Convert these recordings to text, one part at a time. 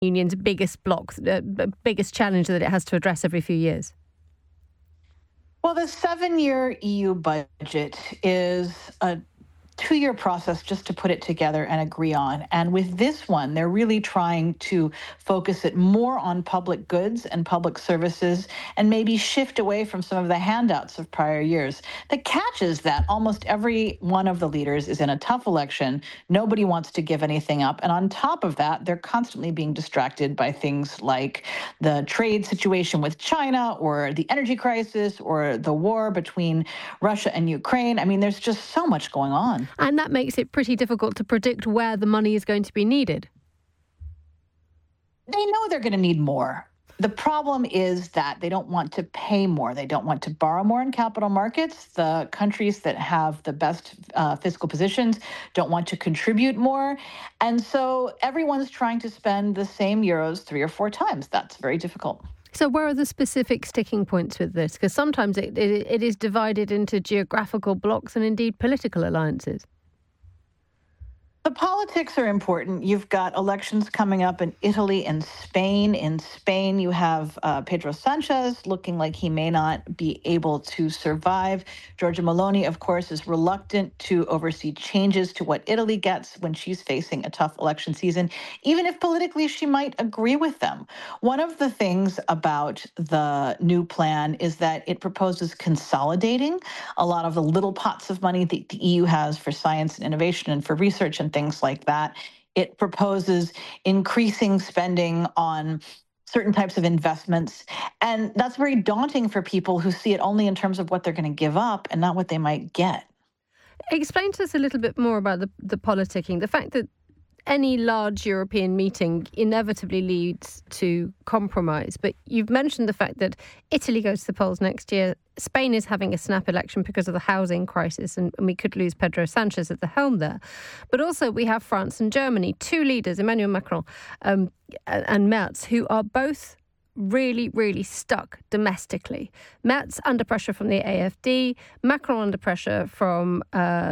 Union's biggest block, the biggest challenge that it has to address every few years? Well, the 7-year EU budget is a 2-year process just to put it together and agree on. And with this one, they're really trying to focus it more on public goods and public services and maybe shift away from some of the handouts of prior years. The catch is that almost every one of the leaders is in a tough election. Nobody wants to give anything up. And on top of that, they're constantly being distracted by things like the trade situation with China or the energy crisis or the war between Russia and Ukraine. I mean, there's just so much going on. And that makes it pretty difficult to predict where the money is going to be needed. They know they're going to need more. The problem is that they don't want to pay more. They don't want to borrow more in capital markets. The countries that have the best fiscal positions don't want to contribute more. And so everyone's trying to spend the same euros 3 or 4 times. That's very difficult. So where are the specific sticking points with this? Because sometimes it is divided into geographical blocks and indeed political alliances. The politics are important. You've got elections coming up in Italy and Spain. In Spain, you have Pedro Sanchez looking like he may not be able to survive. Giorgia Meloni, of course, is reluctant to oversee changes to what Italy gets when she's facing a tough election season, even if politically she might agree with them. One of the things about the new plan is that it proposes consolidating a lot of the little pots of money that the EU has for science and innovation and for research and things like that. It proposes increasing spending on certain types of investments. And that's very daunting for people who see it only in terms of what they're going to give up and not what they might get. Explain to us a little bit more about the politicking. The fact that any large European meeting inevitably leads to compromise. But you've mentioned the fact that Italy goes to the polls next year. Spain is having a snap election because of the housing crisis, and we could lose Pedro Sanchez at the helm there. But also we have France and Germany, 2 leaders, Emmanuel Macron and Merz, who are both really, really stuck domestically. Merz under pressure from the AfD, Macron under pressure from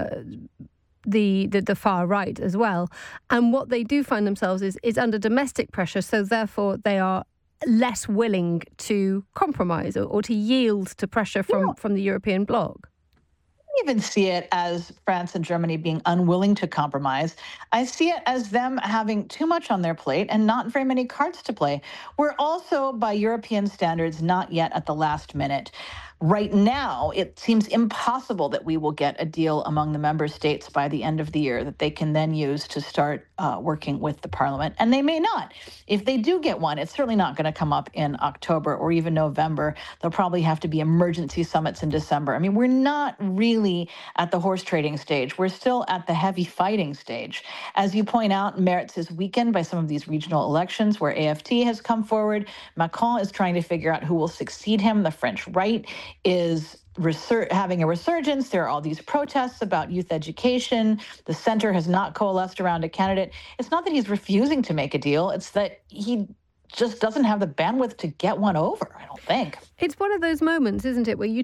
the far right as well. And what they do find themselves is under domestic pressure, so therefore they are less willing to compromise or to yield to pressure from the European bloc. I don't even see it as France and Germany being unwilling to compromise. I see it as them having too much on their plate and not very many cards to play. We're also, by European standards, not yet at the last minute. Right now, it seems impossible that we will get a deal among the member states by the end of the year that they can then use to start working with the parliament. And they may not. If they do get one, it's certainly not going to come up in October or even November. There'll probably have to be emergency summits in December. I mean, we're not really at the horse trading stage. We're still at the heavy fighting stage. As you point out, Merz is weakened by some of these regional elections where AfD has come forward. Macron is trying to figure out who will succeed him. The French right is having a resurgence. There are all these protests about youth education. The center has not coalesced around a candidate. It's not that he's refusing to make a deal. It's that he just doesn't have the bandwidth to get one over, I don't think. It's one of those moments, isn't it, where you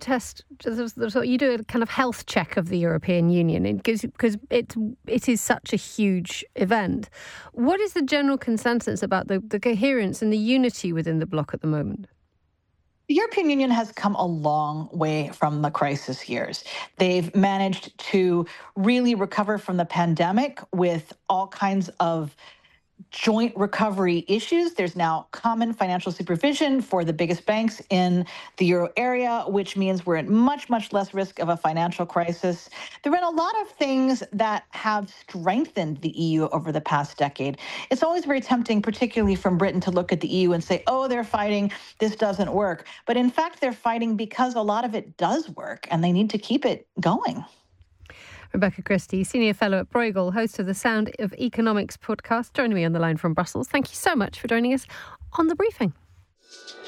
you do a kind of health check of the European Union because it is such a huge event. What is the general consensus about the coherence and the unity within the bloc at the moment? The European Union has come a long way from the crisis years. They've managed to really recover from the pandemic with all kinds of joint recovery issues. There's now common financial supervision for the biggest banks in the euro area, which means we're at much, much less risk of a financial crisis. There have been a lot of things that have strengthened the EU over the past decade. It's always very tempting, particularly from Britain, to look at the EU and say, oh, they're fighting, this doesn't work. But in fact, they're fighting because a lot of it does work, and they need to keep it going. Rebecca Christie, Senior Fellow at Bruegel, host of the Sound of Economics podcast, joining me on the line from Brussels. Thank you so much for joining us on The Briefing.